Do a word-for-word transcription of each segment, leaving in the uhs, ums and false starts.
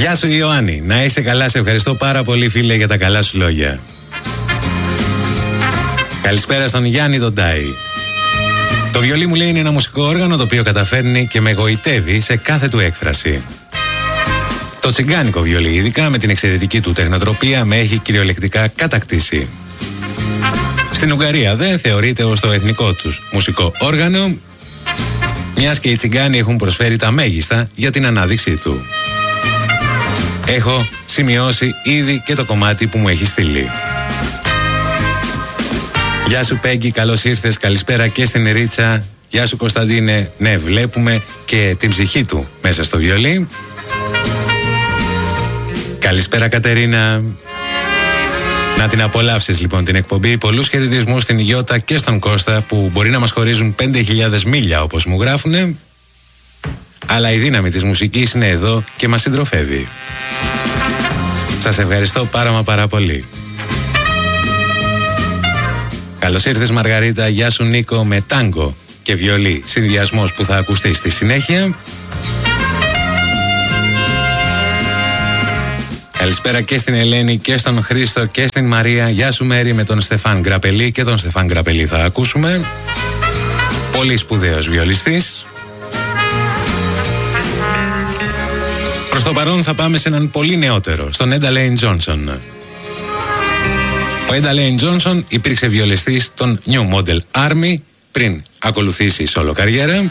Γεια σου Ιωάννη, να είσαι καλά, σε ευχαριστώ πάρα πολύ φίλε για τα καλά σου λόγια. Καλησπέρα στον Γιάννη τον Τάι. Το βιολί μου λέει είναι ένα μουσικό όργανο το οποίο καταφέρνει και με εγωιτεύει σε κάθε του έκφραση. Το τσιγκάνικο βιολί, ειδικά με την εξαιρετική του τεχνοτροπία, με έχει κυριολεκτικά κατακτήσει. Στην Ουγγαρία δεν θεωρείται ως το εθνικό τους μουσικό όργανο, μιας και οι τσιγκάνοι έχουν προσφέρει τα μέγιστα για την ανάδειξή του. Έχω σημειώσει ήδη και το κομμάτι που μου έχει στείλει. Γεια σου Πέγγι, καλώς ήρθες, καλησπέρα και στην Ρίτσα. Γεια σου Κωνσταντίνε, ναι βλέπουμε και την ψυχή του μέσα στο βιολί. Καλησπέρα Κατερίνα. Να την απολαύσεις λοιπόν την εκπομπή. Πολλούς χαιρετισμούς στην Γιώτα και στον Κώστα που μπορεί να μας χωρίζουν πέντε χιλιάδες μίλια όπως μου γράφουνε, αλλά η δύναμη της μουσικής είναι εδώ και μας συντροφεύει. Σας ευχαριστώ πάρα μα πάρα πολύ. Καλώς ήρθες Μαργαρίτα, γεια σου Νίκο, με τάγκο και βιολί, συνδυασμός που θα ακουστεί στη συνέχεια. Καλησπέρα και στην Ελένη και στον Χρήστο και στην Μαρία. Γεια σου Μέρη, με τον Στεφάν Γκραπελή, και τον Στεφάν Γκραπελή θα ακούσουμε. Πολύ σπουδαίος βιολιστής. Προς το παρόν θα πάμε σε έναν πολύ νεότερο, στον Έντα Λέιν Τζόνσον. Ο Έντα Λέιν Τζόνσον υπήρξε βιολιστής των New Model Army πριν ακολουθήσει σόλο καριέρα.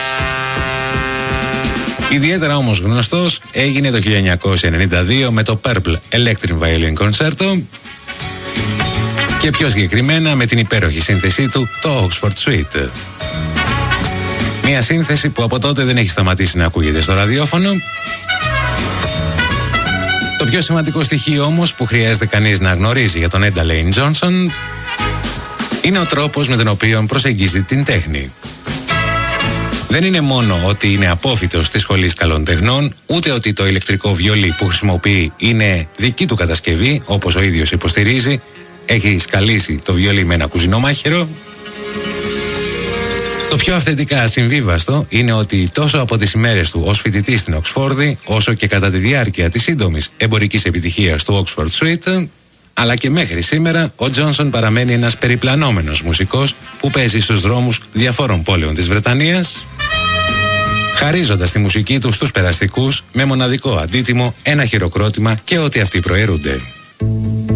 Ιδιαίτερα όμως γνωστός έγινε το χίλια εννιακόσια ενενήντα δύο με το Purple Electric Violin Concerto και πιο συγκεκριμένα με την υπέροχη σύνθεσή του, το Oxford Suite. Μια σύνθεση που από τότε δεν έχει σταματήσει να ακούγεται στο ραδιόφωνο. Το πιο σημαντικό στοιχείο όμως που χρειάζεται κανείς να γνωρίζει για τον Έντα Λέιν Τζόνσον είναι ο τρόπος με τον οποίο προσεγγίζει την τέχνη. Δεν είναι μόνο ότι είναι απόφοιτος της σχολής καλών τεχνών, ούτε ότι το ηλεκτρικό βιολί που χρησιμοποιεί είναι δική του κατασκευή, όπως ο ίδιος υποστηρίζει, έχει σκαλίσει το βιολί με ένα κουζινόμάχαιρο. Το πιο αυθεντικά ασυμβίβαστο είναι ότι τόσο από τις ημέρες του ως φοιτητής στην Οξφόρδη, όσο και κατά τη διάρκεια της σύντομης εμπορικής επιτυχίας του Oxford Suite, αλλά και μέχρι σήμερα, ο Τζόνσον παραμένει ένας περιπλανόμενος μουσικός που παίζει στους δρόμους διαφόρων πόλεων της Βρετανίας, χαρίζοντας τη μουσική του στους περαστικούς με μοναδικό αντίτιμο ένα χειροκρότημα και ό,τι αυτοί προαιρούνται.